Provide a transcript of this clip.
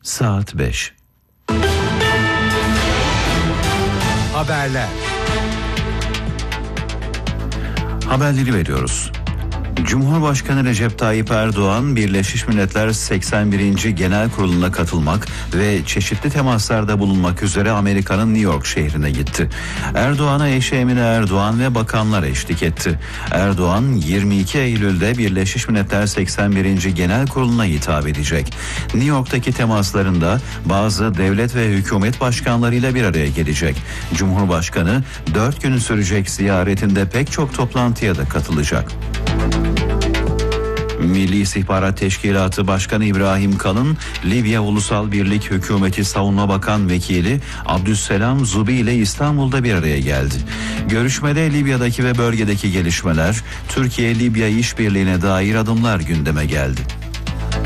Saat 5. Haberleri veriyoruz. Cumhurbaşkanı Recep Tayyip Erdoğan, Birleşmiş Milletler 81. Genel Kurulu'na katılmak ve çeşitli temaslarda bulunmak üzere Amerika'nın New York şehrine gitti. Erdoğan'a eşi Emine Erdoğan ve bakanlar eşlik etti. Erdoğan 22 Eylül'de Birleşmiş Milletler 81. Genel Kurulu'na hitap edecek. New York'taki temaslarında bazı devlet ve hükümet başkanlarıyla bir araya gelecek. Cumhurbaşkanı 4 gün sürecek ziyaretinde pek çok toplantıya da katılacak. Milli İstihbarat Teşkilatı Başkanı İbrahim Kalın, Libya Ulusal Birlik Hükümeti Savunma Bakan Vekili Abdüsselam Zubi ile İstanbul'da bir araya geldi. Görüşmede Libya'daki ve bölgedeki gelişmeler, Türkiye-Libya işbirliğine dair adımlar gündeme geldi.